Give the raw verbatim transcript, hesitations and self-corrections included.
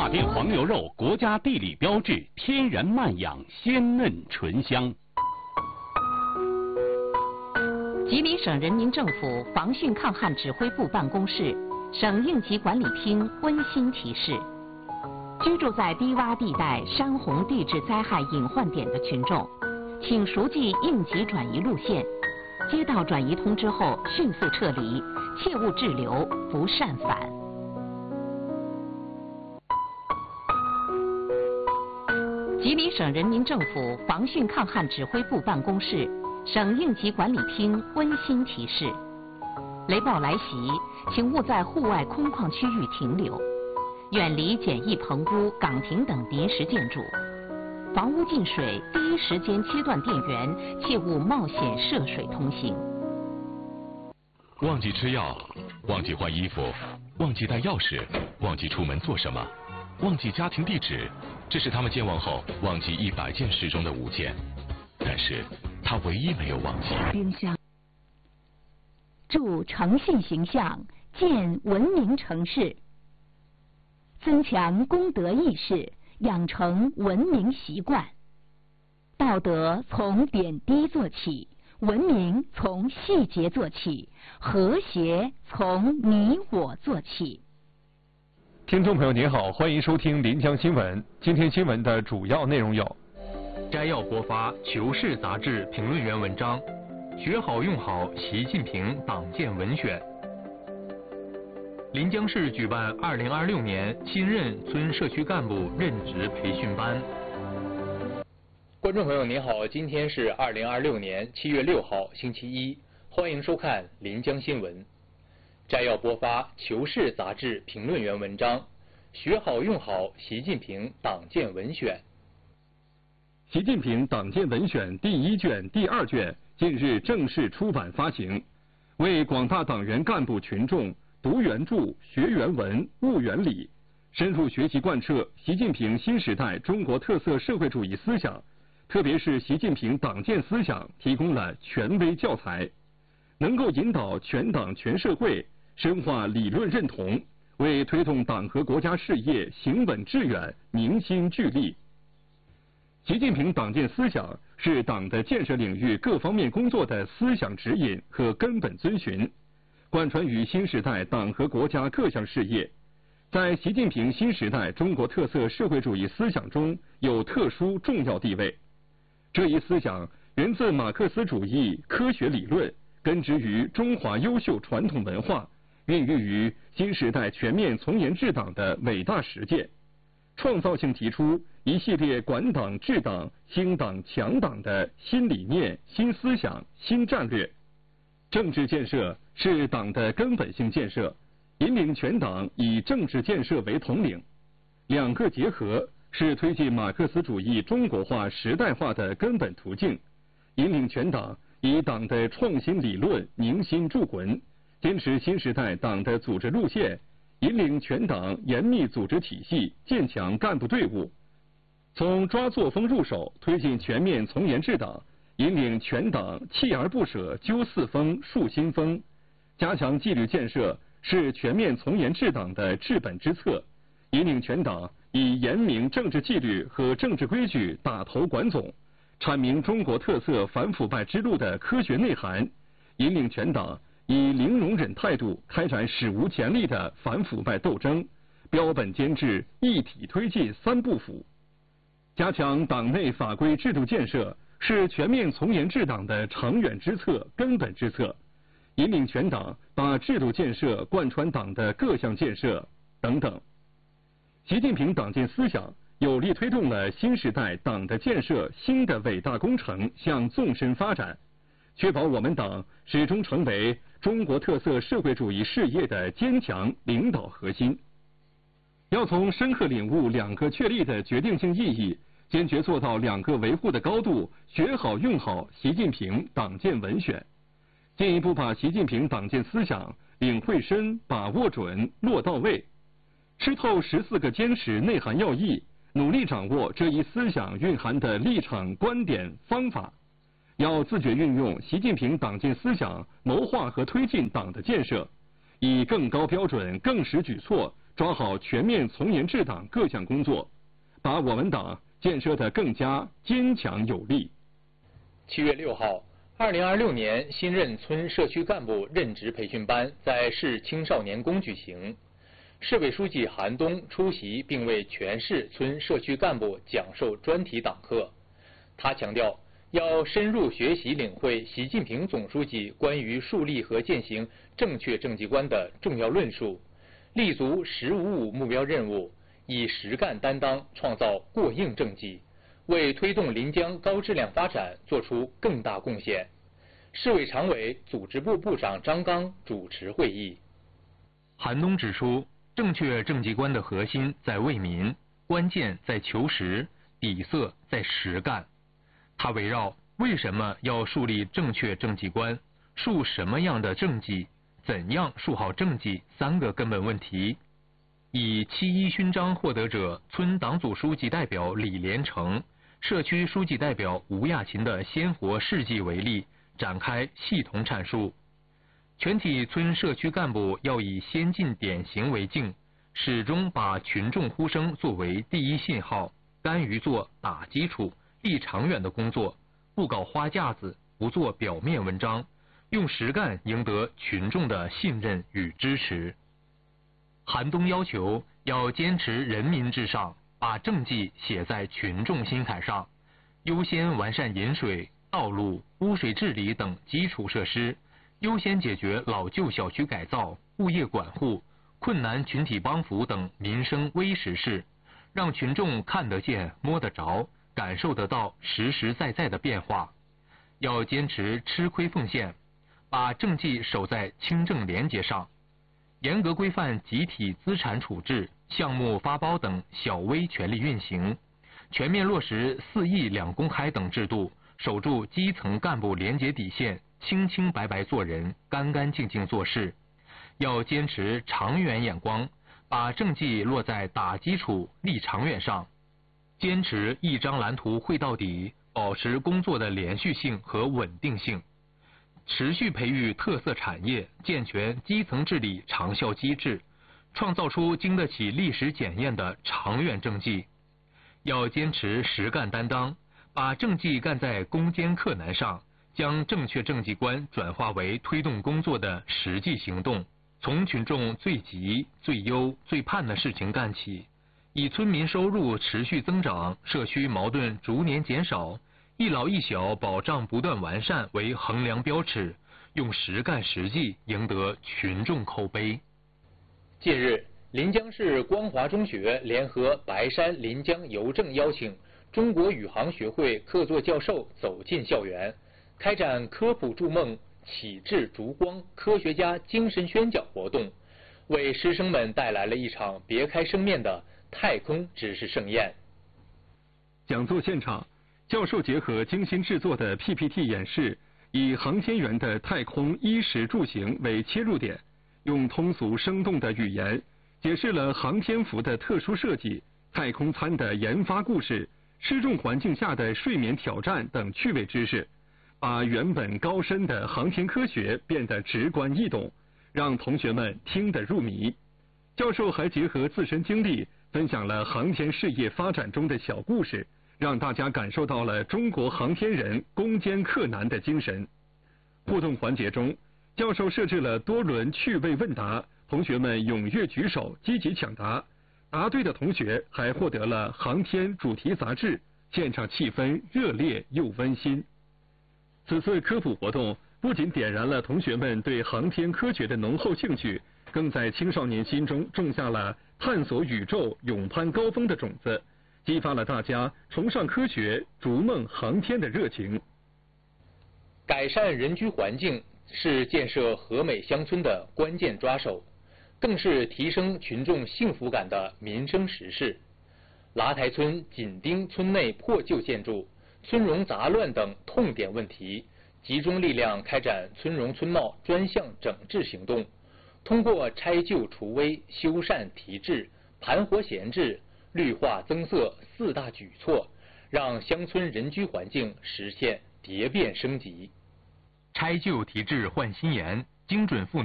马甸黄牛肉国家地理标志，天然慢养，鲜嫩醇香。 吉林省人民政府防汛抗旱指挥部办公室、省应急管理厅温馨提示：居住在低洼地带、山洪地质灾害隐患点的群众，请熟记应急转移路线，接到转移通知后迅速撤离，切勿滞留，不擅返。吉林省人民政府防汛抗旱指挥部办公室、省应急管理厅温馨提示：雷暴来袭，请勿在户外空旷区域停留，远离简易棚屋、岗亭等临时建筑。房屋进水，第一时间切断电源，切勿冒险涉水通行。 忘记吃药，忘记换衣服，忘记带钥匙，忘记出门做什么，忘记家庭地址，这是他们健忘后忘记一百件事中的五件，但是他唯一没有忘记。 冰箱。筑诚信形象，建文明城市，增强公德意识，养成文明习惯。道德从点滴做起，文明从细节做起，和谐从你我做起。 听众朋友您好，欢迎收听临江新闻。今天新闻的主要内容有： 摘要播发《求是》杂志评论员文章，学好用好习近平党建文选。临江市举办二零二六年新任村社区干部任职培训班。观众朋友您好，今天是二零二六年七月六号星期一，欢迎收看临江新闻。摘要播发《求是》杂志评论员文章，学好用好习近平党建文选。 习近平党建文选第一卷、第二卷近日正式出版发行，为广大党员干部群众读原著、学原文、悟原理，深入学习贯彻习近平新时代中国特色社会主义思想，特别是习近平党建思想提供了权威教材，能够引导全党全社会深化理论认同，为推动党和国家事业行稳致远凝心聚力。习近平党建思想是党的建设领域各方面工作的思想指引和根本遵循，贯穿于新时代党和国家各项事业，在习近平新时代中国特色社会主义思想中有特殊重要地位。这一思想源自马克思主义科学理论，根植于中华优秀传统文化，孕育于新时代全面从严治党的伟大实践，创造性提出一系列管党治党、兴党强党的新理念、新思想、新战略。政治建设是党的根本性建设，引领全党以政治建设为统领，两个结合是推进马克思主义中国化时代化的根本途径，引领全党以党的创新理论凝心铸魂，坚持新时代党的组织路线，引领全党严密组织体系，建强干部队伍，从抓作风入手，推进全面从严治党，引领全党锲而不舍究四风树新风，加强纪律建设是全面从严治党的治本之策，引领全党以严明政治纪律和政治规矩打头管总，阐明中国特色反腐败之路的科学内涵，引领全党以零容忍态度开展史无前例的反腐败斗争，标本兼治，一体推进三不腐。加强党内法规制度建设是全面从严治党的长远之策、根本之策，引领全党把制度建设贯穿党的各项建设等等。习近平党建思想有力推动了新时代党的建设新的伟大工程向纵深发展，确保我们党始终成为中国特色社会主义事业的坚强领导核心。要从深刻领悟两个确立的决定性意义，坚决做到两个维护的高度，学好用好习近平党建文选，进一步把习近平党建思想领会深、把握准、落到位，吃透十四个坚持内涵要义，努力掌握这一思想蕴含的立场、观点、方法。要自觉运用习近平党建思想，谋划和推进党的建设，以更高标准、更实举措抓好全面从严治党各项工作，把我们党建设得更加坚强有力。 七月六号，二零二六年新任村社区干部任职培训班在市青少年宫举行。市委书记韩东出席并为全市村社区干部讲授专题党课。他强调，要深入学习领会习近平总书记关于树立和践行正确政绩观的重要论述，立足“十五五”目标任务，以实干担当创造过硬政绩，为推动临江高质量发展作出更大贡献。市委常委、组织部部长张刚主持会议。韩东指出，正确政绩观的核心在为民，关键在求实，底色在实干。他围绕为什么要树立正确政绩观、树什么样的政绩、怎样树好政绩三个根本问题，以七一勋章获得者村党组书记代表李连成、社区书记代表吴亚琴的鲜活事迹为例，展开系统阐述。全体村社区干部要以先进典型为镜，始终把群众呼声作为第一信号，甘于做打基础、立长远的工作，不搞花架子，不做表面文章，用实干赢得群众的信任与支持。韩东要求要坚持人民至上，把政绩写在群众心坎上，优先完善饮水、道路、污水治理等基础设施，优先解决老旧小区改造、物业管护、困难群体帮扶等民生微实事，让群众看得见、摸得着、感受得到实实在在的变化。要坚持吃亏奉献，把政绩守在清正廉洁上，严格规范集体资产处置、项目发包等小微权力运行，全面落实四义两公开等制度，守住基层干部廉洁底线，清清白白做人，干干净净做事。要坚持长远眼光，把政绩落在打基础、立长远上，坚持一张蓝图绘到底，保持工作的连续性和稳定性，持续培育特色产业，健全基层治理长效机制，创造出经得起历史检验的长远政绩。要坚持实干担当，把政绩干在攻坚克难上，将正确政绩观转化为推动工作的实际行动，从群众最急、最优、最盼的事情干起，以村民收入持续增长、社区矛盾逐年减少、一老一小保障不断完善为衡量标尺，用实干实际赢得群众口碑。近日，临江市光华中学联合白山临江邮政邀请中国宇航学会客座教授走进校园，开展科普筑梦、启智烛光科学家精神宣讲活动，为师生们带来了一场别开生面的太空知识盛宴。 讲座现场，教授结合精心制作的 P P T 演示，以航天员的太空衣食住行为切入点，用通俗生动的语言解释了航天服的特殊设计、太空餐的研发故事、失重环境下的睡眠挑战等趣味知识，把原本高深的航天科学变得直观易懂，让同学们听得入迷。教授还结合自身经历，分享了航天事业发展中的小故事，让大家感受到了中国航天人攻坚克难的精神。互动环节中，教授设置了多轮趣味问答，同学们踊跃举手，积极抢答。答对的同学还获得了航天主题杂志，现场气氛热烈又温馨。此次科普活动不仅点燃了同学们对航天科学的浓厚兴趣，更在青少年心中种下了探索宇宙、勇攀高峰的种子，激发了大家崇尚科学、逐梦航天的热情。 改善人居环境是建设和美乡村的关键抓手，更是提升群众幸福感的民生实事。拉台村紧盯村内破旧建筑、村容杂乱等痛点问题，集中力量开展村容村貌专项整治行动，通过拆旧除危、修缮提质、盘活闲置、绿化增色四大举措，让乡村人居环境实现蝶变升级。拆旧提质换新颜，精准妇女